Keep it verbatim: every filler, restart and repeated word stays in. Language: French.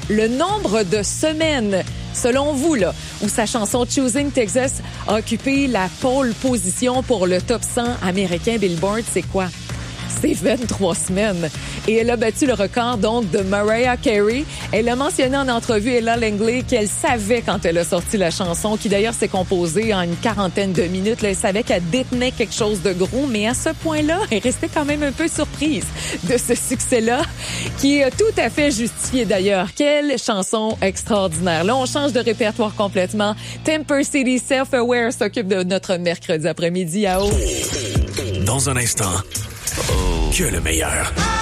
le nombre de semaines, selon vous, là, où sa chanson Choosing Texas a occupé la pole position pour le top cent américain Billboard, c'est quoi? C'est vingt-trois semaines. Et elle a battu le record, donc, de Mariah Carey. Elle a mentionné en entrevue, Ella Langley, qu'elle savait quand elle a sorti la chanson, qui d'ailleurs s'est composée en une quarantaine de minutes. Là, elle savait qu'elle détenait quelque chose de gros, mais à ce point-là, elle restait quand même un peu surprise de ce succès-là, qui est tout à fait justifié d'ailleurs. Quelle chanson extraordinaire. Là, on change de répertoire complètement. Temper City Self-Aware s'occupe de notre mercredi après-midi à haut. Dans un instant, que le meilleur.